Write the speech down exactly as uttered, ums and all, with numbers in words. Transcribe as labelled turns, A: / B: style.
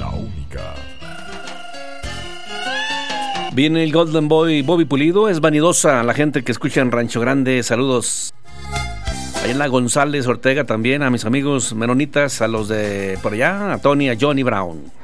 A: la única.
B: Viene el Golden Boy Bobby Pulido. Es vanidosa la gente que escucha en Rancho Grande. Saludos. Ahí en la González Ortega también, a mis amigos menonitas, a los de por allá, a Tony, a Johnny Brown.